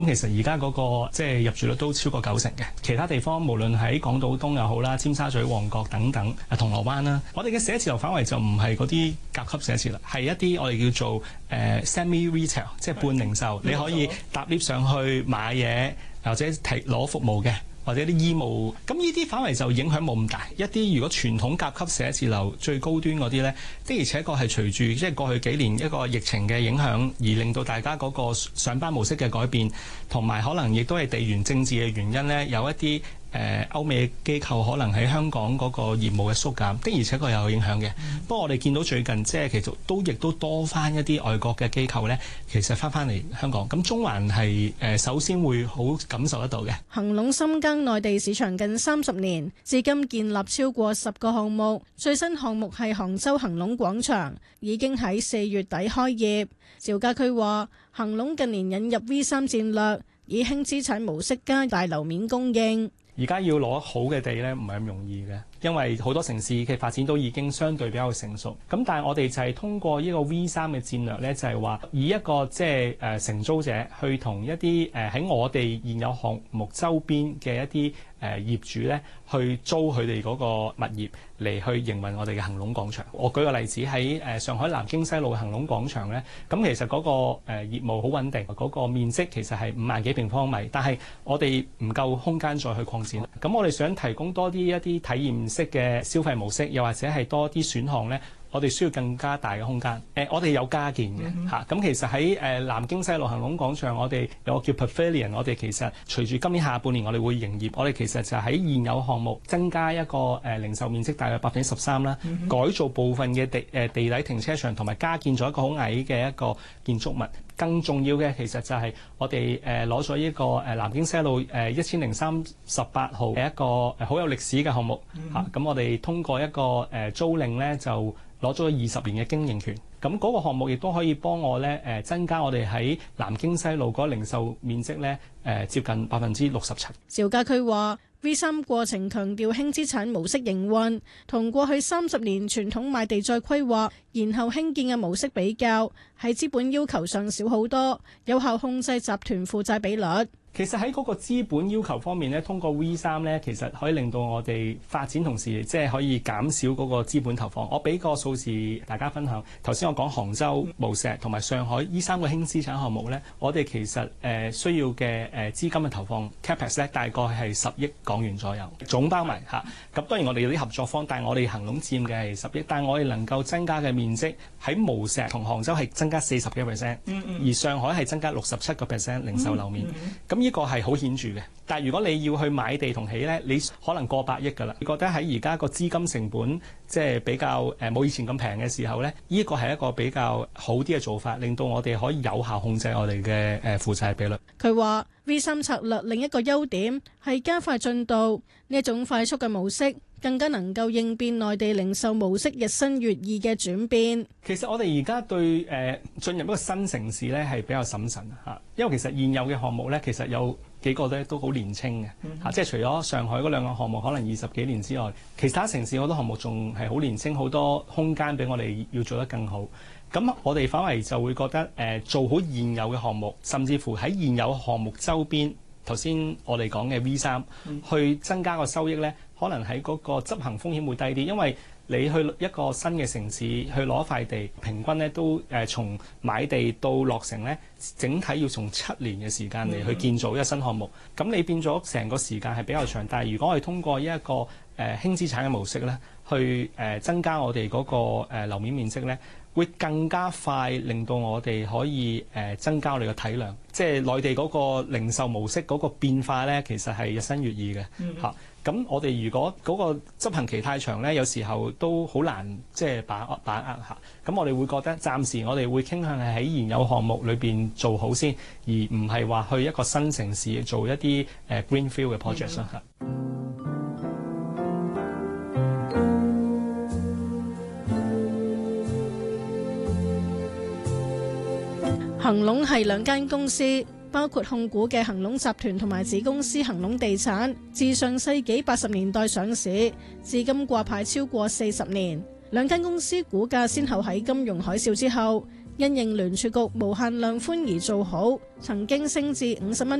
其實而家嗰個即係入住率都超過90%嘅，其他地方無論喺港島東又好啦、尖沙咀、旺角等等、銅鑼灣啦，我哋嘅寫字樓範圍就唔係嗰啲甲級寫字樓，係一啲我哋叫做semi retail， 即係半零售，你可以搭 lift 上去買嘢或者攞服務嘅。或者啲醫務，咁呢啲範圍就影響冇咁大。一啲如果傳統甲級寫字樓最高端嗰啲呢，的而且確係隨住即係過去幾年一個疫情嘅影響，而令到大家嗰個上班模式嘅改變，同埋可能亦都係地緣政治嘅原因呢，有一啲歐美機構可能喺香港嗰個業務嘅縮減，的而且確有影響嘅。不過我哋見到最近即係其實亦都多翻一啲外國嘅機構呢，其實翻嚟香港。咁中環係首先會好感受得到嘅。 恒隆深耕內地市場近30年，至今建立超過10個項目。最新項目係杭州恒隆廣場，已經喺4月底開業。趙家駒話：恒隆近年引入 V3 戰略，以輕資產模式加大樓面供應。 而家要攞好嘅地呢，唔係咁容易嘅，因為好多城市嘅發展都已經相對比較成熟。咁但係我哋就係通過呢個 V3 嘅戰略呢，就係話以一個即係承租者去同一啲喺我哋現有項目周邊嘅一啲業主呢，去租佢哋嗰個物業嚟去營運我哋嘅恒隆廣場。我舉個例子，喺上海南京西路嘅恒隆廣場呢，咁其實嗰個業務好穩定，嗰個面積其實係5萬幾平方米，但係我哋唔夠空間再去擴展。咁我哋想提供多啲一啲體驗式嘅消費模式，又或者係多啲選項呢，我哋需要更加大嘅空間。我哋有加建嘅嚇。咁其實喺南京西路恒隆廣場，我哋有個叫 Pavilion， 我哋其實隨住今年下半年我哋會營業，我哋其實就喺現有項目增加一個零售面積大約13%啦，改造部分嘅地底停車場，同埋加建咗一個好矮嘅一個建築物。更重要嘅其實就係我哋攞咗呢個南京西路1038號嘅一個好有歷史嘅項目嚇。咁我哋通過一個租賃呢，就攞咗20年嘅經營權。咁嗰個項目亦都可以幫我咧增加我哋喺南京西路嗰個零售面積咧接近67%。 趙家駒話：V3 過程強調輕資產模式營運，同過去30年傳統賣地再規劃，然後興建嘅模式比較，喺資本要求上少好多，有效控制集團負債比率。 其實喺嗰個資本要求方面咧，通過 V3 咧，其實可以令到我哋發展同時，即係可以減少嗰個資本投放。我俾個數字大家分享。頭先我講杭州、無錫同埋上海呢3個輕資產項目咧，我哋其實需要嘅資金嘅投放 capex 咧，大概係10億港元左右，總包埋嚇。咁當然我哋有啲合作方，但係我哋恒隆佔嘅係10億，但係我哋能夠增加嘅面積喺無錫同杭州係增加40幾%，而上海係增加67% 零售樓面。咁呢個係好顯著嘅，但係如果你要去買地同起呢，你可能過百億㗎啦。你覺得喺而家個資金成本即係比較冇以前咁平嘅時候呢，呢個係一個比較好啲嘅做法，令到我哋可以有效控制我哋嘅負債比率。 佢話 V3 策略另一個優點係加快進度，呢一種快速嘅模式更加能夠應變內地零售模式日新月異嘅轉變。 其實我哋而家對進入一個新城市呢係比較審慎嚇，因為其實現有嘅項目呢，其實有幾個咧都好年輕嘅嚇，即係除咗上海嗰2個項目可能20幾年之外，其他城市好多項目仲係好年輕，好多空間俾我哋要做得更好。咁我哋反為就會覺得做好現有嘅項目，甚至乎喺現有項目周邊，頭先我哋講嘅 V3 去增加個收益呢，可能喺嗰個執行風險會低啲，因為你去一個新嘅城市去攞塊地，平均咧都從買地到落成咧，整體要從7年嘅時間嚟去建造一個新項目。咁你變咗成個時間係比較長，但係如果我哋通過一個輕資產嘅模式咧，去增加我哋嗰個樓面面積咧，會更加快令到我哋可以增加我哋嘅體量。即係內地嗰個零售模式嗰個變化咧，其實係日新月異嘅嚇。咁我哋如果嗰個執行期太長咧，有時候都好難即係把握嚇。咁我哋會覺得暫時我哋會傾向係喺現有項目裏邊做好先，而唔係話去一個新城市做一啲greenfield 嘅 project 啦嚇。 恒隆係2間公司，包括控股嘅恒隆集團同埋子公司恒隆地產，自上世紀80年代上市，至今掛牌超過40年。2間公司股價先後喺金融海嘯之後因應聯儲局無限量寬而做好，曾經升至50蚊